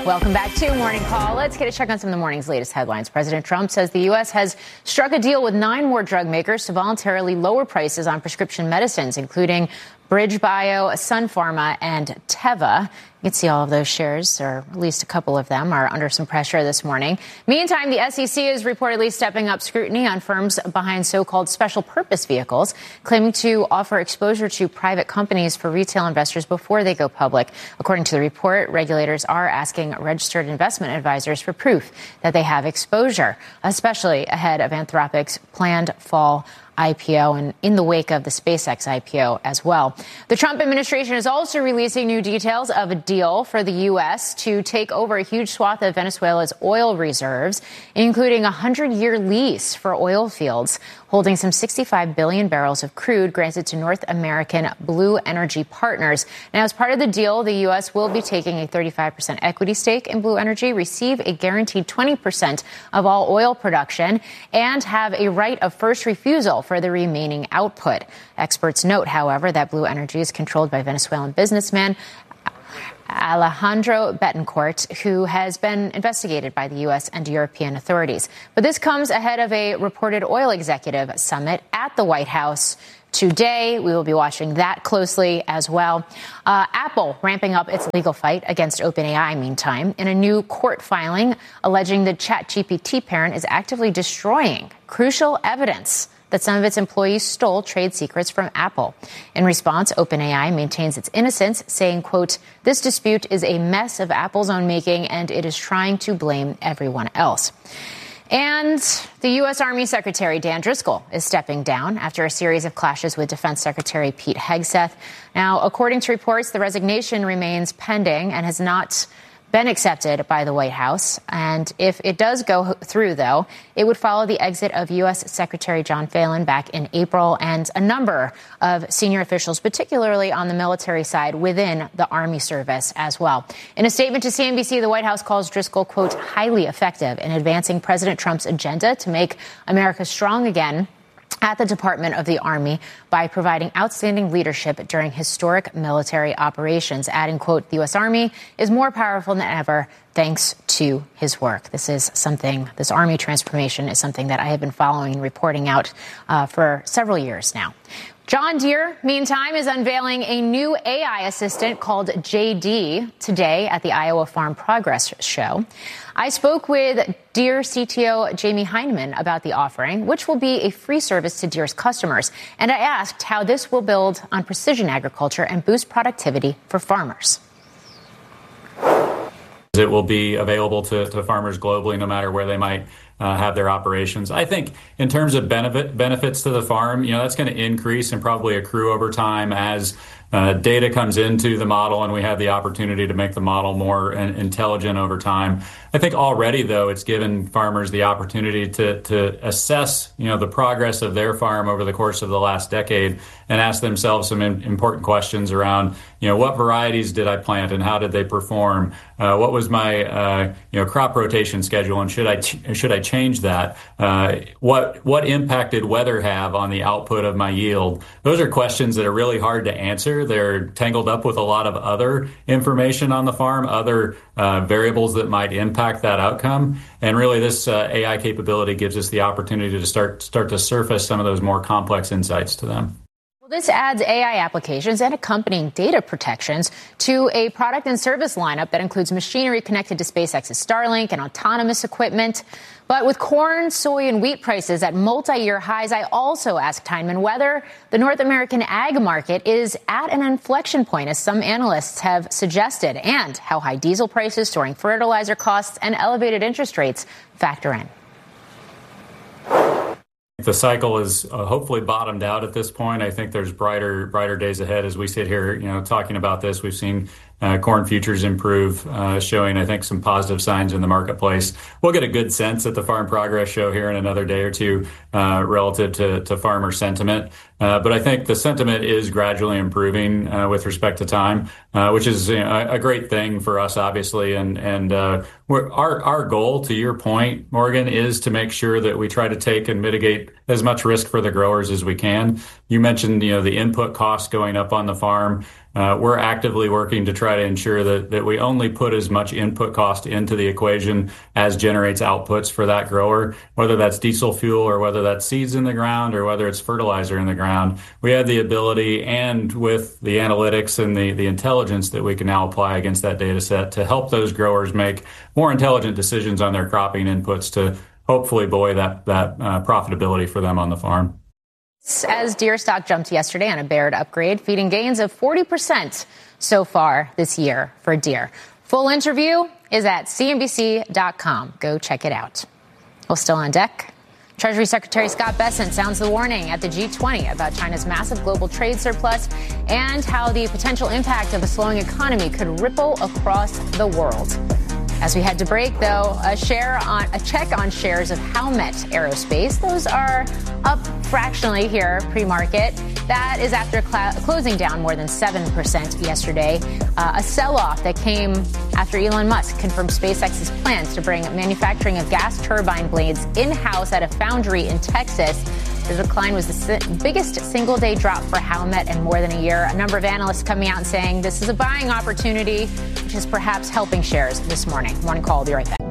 Welcome back to Morning Call. Let's get a check on some of the morning's latest headlines. President Trump says the U.S. has struck a deal with 9 more drug makers to voluntarily lower prices on prescription medicines, including BridgeBio, Sun Pharma, and Teva. You can see all of those shares, or at least a couple of them, are under some pressure this morning. Meantime, the SEC is reportedly stepping up scrutiny on firms behind so-called special purpose vehicles, claiming to offer exposure to private companies for retail investors before they go public. According to the report, regulators are asking registered investment advisors for proof that they have exposure, especially ahead of Anthropic's planned fall IPO and in the wake of the SpaceX IPO as well. The Trump administration is also releasing new details of a deal for the U.S. to take over a huge swath of Venezuela's oil reserves, including a 100-year lease for oil fields holding some 65 billion barrels of crude granted to North American Blue Energy Partners. Now, as part of the deal, the U.S. will be taking a 35% equity stake in Blue Energy, receive a guaranteed 20% of all oil production, and have a right of first refusal for the remaining output. Experts note, however, that Blue Energy is controlled by Venezuelan businessman Alejandro Betancourt, who has been investigated by the U.S. and European authorities. But this comes ahead of a reported oil executive summit at the White House today. We will be watching that closely as well. Apple ramping up its legal fight against OpenAI, meantime, in a new court filing alleging the ChatGPT parent is actively destroying crucial evidence that some of its employees stole trade secrets from Apple. In response, OpenAI maintains its innocence, saying, quote, "This dispute is a mess of Apple's own making, and it is trying to blame everyone else." And the U.S. Army Secretary Dan Driscoll is stepping down after a series of clashes with Defense Secretary Pete Hegseth. Now, according to reports, the resignation remains pending and has not been accepted by the White House. And if it does go through, though, it would follow the exit of U.S. Secretary John Phelan back in April and a number of senior officials, particularly on the military side within the Army service as well. In a statement to CNBC, the White House calls Driscoll, quote, highly effective in advancing President Trump's agenda to make America strong again at the Department of the Army by providing outstanding leadership during historic military operations, adding, quote, the U.S. Army is more powerful than ever thanks to his work. This Army transformation is something that I have been following and reporting out for several years now. John Deere, meantime, is unveiling a new AI assistant called JD today at the Iowa Farm Progress Show. I spoke with Deere CTO Jamie Heineman about the offering, which will be a free service to Deere's customers. And I asked how this will build on precision agriculture and boost productivity for farmers. It will be available to farmers globally, no matter where they might have their operations. I think in terms of benefits to the farm, that's going to increase and probably accrue over time as data comes into the model and we have the opportunity to make the model more intelligent over time. I think already, though, it's given farmers the opportunity to assess, the progress of their farm over the course of the last decade and ask themselves some important questions around, what varieties did I plant and how did they perform? What was my, crop rotation schedule, and should I change that? What impact did weather have on the output of my yield? Those are questions that are really hard to answer. They're tangled up with a lot of other information on the farm, other variables that might impact that outcome. And really, this AI capability gives us the opportunity to start to surface some of those more complex insights to them. Well, this adds AI applications and accompanying data protections to a product and service lineup that includes machinery connected to SpaceX's Starlink and autonomous equipment. But with corn, soy, and wheat prices at multi-year highs, I also asked Heineman whether the North American ag market is at an inflection point, as some analysts have suggested, and how high diesel prices, soaring fertilizer costs, and elevated interest rates factor in. The cycle is hopefully bottomed out at this point. I think there's brighter days ahead as we sit here, talking about this. We've seen corn futures improve, showing, I think, some positive signs in the marketplace. We'll get a good sense at the Farm Progress Show here in another day or two relative to farmer sentiment. But I think the sentiment is gradually improving with respect to time. which is a great thing for us, obviously. And our goal, to your point, Morgan, is to make sure that we try to take and mitigate as much risk for the growers as we can. You mentioned, the input costs going up on the farm. We're actively working to try to ensure that we only put as much input cost into the equation as generates outputs for that grower, whether that's diesel fuel or whether that's seeds in the ground or whether it's fertilizer in the ground. We have the ability, and with the analytics and the intelligence that we can now apply against that data set, to help those growers make more intelligent decisions on their cropping inputs to hopefully buoy that profitability for them on the farm. As deer stock jumped yesterday on a Baird upgrade, feeding gains of 40% so far this year for deer. Full interview is at CNBC.com. Go check it out. Well, still on deck, Treasury Secretary Scott Bessent sounds the warning at the G20 about China's massive global trade surplus and how the potential impact of a slowing economy could ripple across the world. As we head to break, though, a check on shares of Howmet Aerospace. Those are up fractionally here pre-market. That is after closing down more than 7% yesterday. A sell-off that came after Elon Musk confirmed SpaceX's plans to bring manufacturing of gas turbine blades in-house at a foundry in Texas. The decline was the biggest single-day drop for Howmet in more than a year. A number of analysts coming out and saying this is a buying opportunity, which is perhaps helping shares this morning. One call, be right back.